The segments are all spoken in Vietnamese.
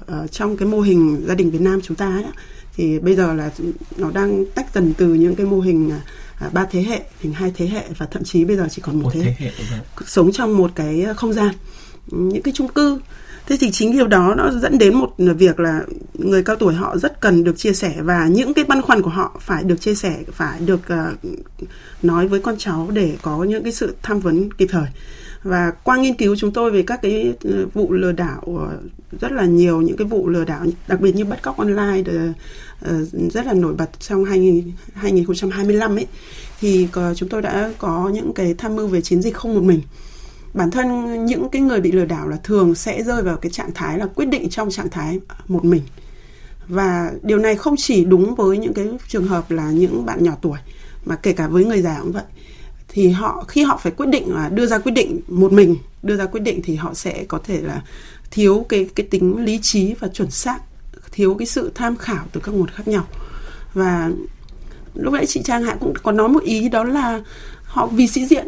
trong cái mô hình gia đình Việt Nam chúng ta ấy, thì bây giờ là nó đang tách dần từ những cái mô hình 3 thế hệ thành 2 thế hệ, và thậm chí bây giờ chỉ còn một thế hệ sống trong một cái không gian, những cái chung cư. Thế thì chính điều đó nó dẫn đến một việc là người cao tuổi họ rất cần được chia sẻ, và những cái băn khoăn của họ phải được chia sẻ, phải được nói với con cháu để có những cái sự tham vấn kịp thời. Và qua nghiên cứu chúng tôi về các cái vụ lừa đảo, rất là nhiều những cái vụ lừa đảo, đặc biệt như bắt cóc online rất là nổi bật trong 2025 ấy, thì chúng tôi đã có những cái tham mưu về chiến dịch không một mình. Bản thân những cái người bị lừa đảo là thường sẽ rơi vào cái trạng thái là quyết định trong trạng thái một mình. Và điều này không chỉ đúng với những cái trường hợp là những bạn nhỏ tuổi, mà kể cả với người già cũng vậy. Thì khi họ phải quyết định là đưa ra quyết định một mình, đưa ra quyết định thì họ sẽ có thể là thiếu cái tính lý trí và chuẩn xác, thiếu cái sự tham khảo từ các nguồn khác nhau. Và lúc nãy chị Trang Hạ cũng có nói một ý, đó là họ vì sĩ diện.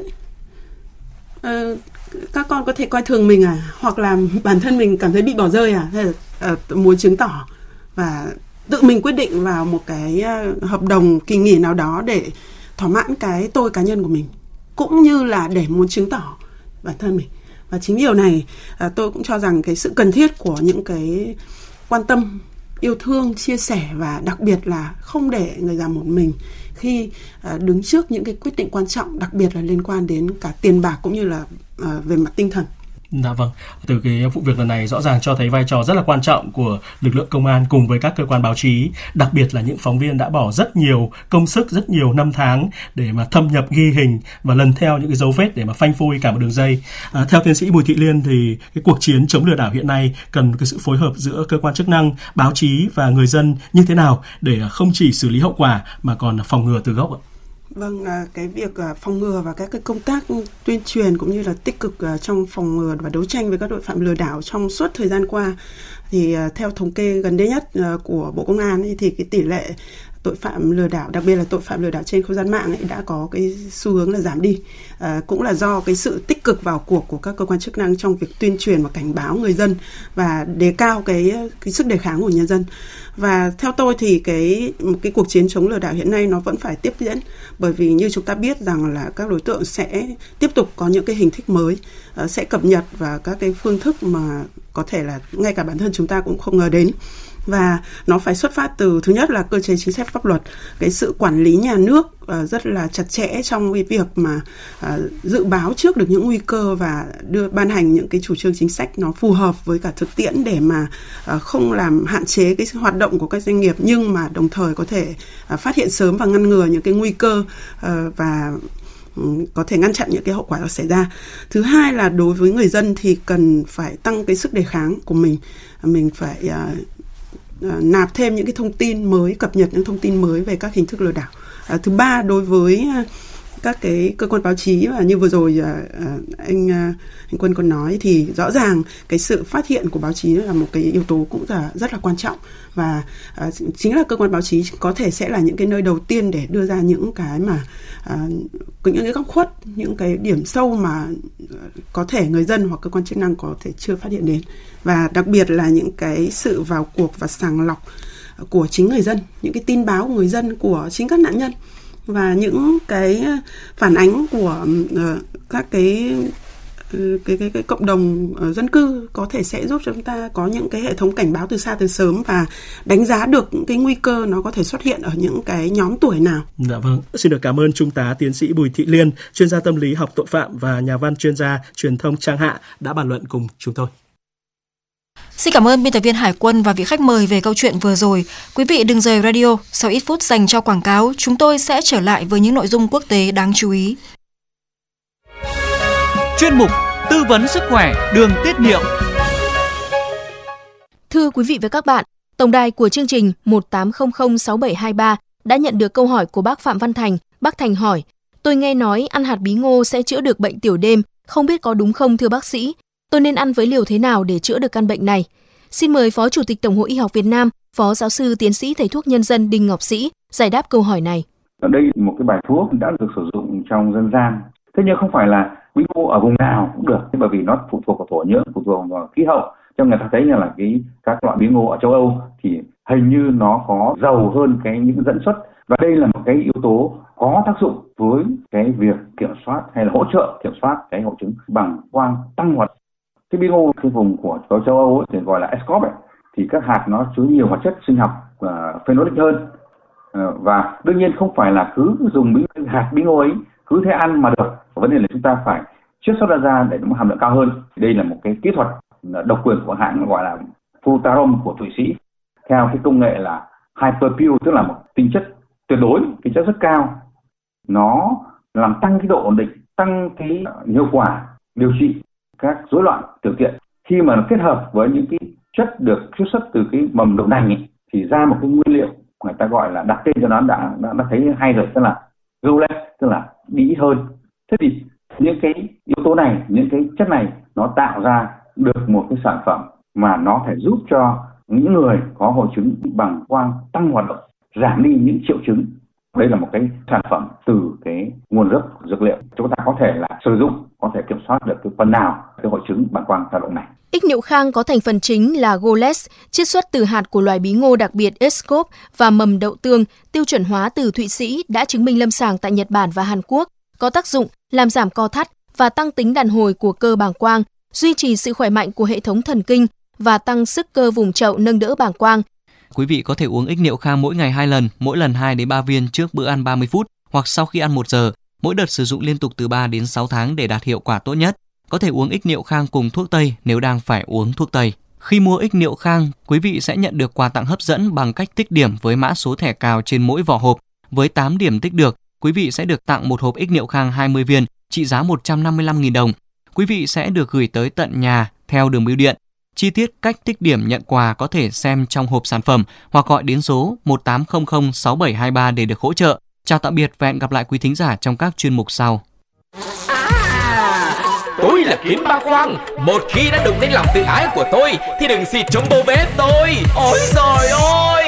Các con có thể coi thường mình hoặc là bản thân mình cảm thấy bị bỏ rơi hay là muốn chứng tỏ và tự mình quyết định vào một cái hợp đồng kỳ nghỉ nào đó để thỏa mãn cái tôi cá nhân của mình, cũng như là để muốn chứng tỏ bản thân mình. Và chính điều này tôi cũng cho rằng cái sự cần thiết của những cái quan tâm, yêu thương, chia sẻ, và đặc biệt là không để người già một mình khi đứng trước những cái quyết định quan trọng, đặc biệt là liên quan đến cả tiền bạc cũng như là về mặt tinh thần. Dạ vâng, từ cái vụ việc lần này rõ ràng cho thấy vai trò rất là quan trọng của lực lượng công an cùng với các cơ quan báo chí, đặc biệt là những phóng viên đã bỏ rất nhiều công sức, rất nhiều năm tháng để mà thâm nhập ghi hình và lần theo những cái dấu vết để mà phanh phui cả một đường dây. Theo tiến sĩ Bùi Thị Liên thì cái cuộc chiến chống lừa đảo hiện nay cần cái sự phối hợp giữa cơ quan chức năng, báo chí và người dân như thế nào để không chỉ xử lý hậu quả mà còn phòng ngừa từ gốc ạ? Vâng, cái việc phòng ngừa và các cái công tác tuyên truyền cũng như là tích cực trong phòng ngừa và đấu tranh với các tội phạm lừa đảo trong suốt thời gian qua, thì theo thống kê gần đây nhất của Bộ Công an ấy, thì cái tỷ lệ tội phạm lừa đảo, đặc biệt là tội phạm lừa đảo trên không gian mạng ấy, đã có cái xu hướng là giảm đi. Cũng là do cái sự tích cực vào cuộc của các cơ quan chức năng trong việc tuyên truyền và cảnh báo người dân và đề cao cái sức đề kháng của nhân dân. Và theo tôi thì cái cuộc chiến chống lừa đảo hiện nay nó vẫn phải tiếp diễn, bởi vì như chúng ta biết rằng là các đối tượng sẽ tiếp tục có những cái hình thức mới, sẽ cập nhật và các cái phương thức mà có thể là ngay cả bản thân chúng ta cũng không ngờ đến. Và nó phải xuất phát từ, thứ nhất là cơ chế chính sách pháp luật, cái sự quản lý nhà nước rất là chặt chẽ trong cái việc mà dự báo trước được những nguy cơ và ban hành những cái chủ trương chính sách nó phù hợp với cả thực tiễn để mà không làm hạn chế cái hoạt động của các doanh nghiệp, nhưng mà đồng thời có thể phát hiện sớm và ngăn ngừa những cái nguy cơ và có thể ngăn chặn những cái hậu quả xảy ra. Thứ hai là đối với người dân thì cần phải tăng cái sức đề kháng của mình phải nạp thêm những cái thông tin mới, cập nhật những thông tin mới về các hình thức lừa đảo. Thứ ba, đối với các cái cơ quan báo chí, và như vừa rồi anh Quân còn nói, thì rõ ràng cái sự phát hiện của báo chí là một cái yếu tố cũng rất là quan trọng, và chính là cơ quan báo chí có thể sẽ là những cái nơi đầu tiên để đưa ra những cái mà những cái góc khuất, những cái điểm sâu mà có thể người dân hoặc cơ quan chức năng có thể chưa phát hiện đến. Và đặc biệt là những cái sự vào cuộc và sàng lọc của chính người dân, những cái tin báo của người dân, của chính các nạn nhân, và những cái phản ánh của các cái cộng đồng dân cư có thể sẽ giúp cho chúng ta có những cái hệ thống cảnh báo từ xa từ sớm và đánh giá được những cái nguy cơ nó có thể xuất hiện ở những cái nhóm tuổi nào. Dạ vâng, xin được cảm ơn Trung tá tiến sĩ Bùi Thị Liên, chuyên gia tâm lý học tội phạm và nhà văn chuyên gia truyền thông Trang Hạ đã bàn luận cùng chúng tôi. Xin cảm ơn biên tập viên Hải Quân và vị khách mời về câu chuyện vừa rồi. Quý vị đừng rời radio, sau ít phút dành cho quảng cáo, chúng tôi sẽ trở lại với những nội dung quốc tế đáng chú ý. Chuyên mục tư vấn sức khỏe đường tiết niệu. Thưa quý vị và các bạn, tổng đài của chương trình 18006723 đã nhận được câu hỏi của bác Phạm Văn Thành. Bác Thành hỏi: tôi nghe nói ăn hạt bí ngô sẽ chữa được bệnh tiểu đêm, không biết có đúng không thưa bác sĩ? Tôi nên ăn với liều thế nào để chữa được căn bệnh này? Xin mời Phó Chủ tịch Tổng hội Y học Việt Nam, Phó Giáo sư Tiến sĩ Thầy thuốc Nhân dân Đinh Ngọc Sĩ giải đáp câu hỏi này. Ở đây một cái bài thuốc đã được sử dụng trong dân gian. Thế nhưng không phải là bí ngô ở vùng nào cũng được, bởi vì nó phụ thuộc vào thổ nhưỡng, phụ thuộc vào khí hậu, Cho người ta thấy rằng là các loại bí ngô ở châu Âu thì hình như nó có giàu hơn những dẫn xuất, và đây là một cái yếu tố có tác dụng với cái việc kiểm soát hay là hỗ trợ kiểm soát cái hội chứng bàng quang tăng hoạt. Cái bí ngô cái vùng của châu Âu ấy, thì gọi là Escop ấy, thì các hạt nó chứa nhiều hoạt chất sinh học phenolic hơn, và đương nhiên không phải là cứ dùng hạt bí ngô ấy cứ thế ăn mà được. Vấn đề là chúng ta phải chiết xuất ra để nó hàm lượng cao hơn. Đây là một cái kỹ thuật độc quyền của hãng gọi là Frutarom của Thụy Sĩ, theo cái công nghệ là Hyperpure, tức là một tinh chất tuyệt đối, tinh chất rất cao. Nó làm tăng cái độ ổn định, tăng cái hiệu quả điều trị các rối loạn tiểu tiện. Khi mà nó kết hợp với những cái chất được chiết xuất từ cái mầm đậu nành ấy, thì ra một cái nguyên liệu người ta gọi là đặt tên cho nó đã thấy hay rồi, tức là Goulet, tức là đi ít hơn. Thế thì những cái yếu tố này, những cái chất này nó tạo ra được một cái sản phẩm mà nó thể giúp cho những người có hội chứng bàng quang tăng hoạt động, giảm đi những triệu chứng. Đây là một cái sản phẩm từ cái nguồn gốc dược liệu, chúng ta có thể là sử dụng, có thể kiểm soát được cái phần nào cái hội chứng bàng quang tăng động này. Ích niệu khang có thành phần chính là Goulet, chiết xuất từ hạt của loài bí ngô đặc biệt Escop và mầm đậu tương, tiêu chuẩn hóa từ Thụy Sĩ, đã chứng minh lâm sàng tại Nhật Bản và Hàn Quốc, có tác dụng làm giảm co thắt và tăng tính đàn hồi của cơ bàng quang, duy trì sự khỏe mạnh của hệ thống thần kinh và tăng sức cơ vùng chậu nâng đỡ bàng quang. Quý vị có thể uống ích niệu khang mỗi ngày 2 lần, mỗi lần 2 đến 3 viên trước bữa ăn 30 phút hoặc sau khi ăn 1 giờ, mỗi đợt sử dụng liên tục từ 3 đến 6 tháng để đạt hiệu quả tốt nhất. Có thể uống ích niệu khang cùng thuốc tây nếu đang phải uống thuốc tây. Khi mua ích niệu khang, quý vị sẽ nhận được quà tặng hấp dẫn bằng cách tích điểm với mã số thẻ cào trên mỗi vỏ hộp. Với 8 điểm tích được, quý vị sẽ được tặng một hộp ích niệu khang 20 viên trị giá 155.000 đồng. Quý vị sẽ được gửi tới tận nhà theo đường bưu điện. Chi tiết cách tích điểm nhận quà có thể xem trong hộp sản phẩm hoặc gọi đến số 1800 6723 để được hỗ trợ. Chào tạm biệt và hẹn gặp lại quý thính giả trong các chuyên mục sau. Tôi là Kiến Ba Quang. Một khi đã đụng đến lòng tự ái của tôi thì đừng xịt chống bô vết tôi. Ôi giời ơi!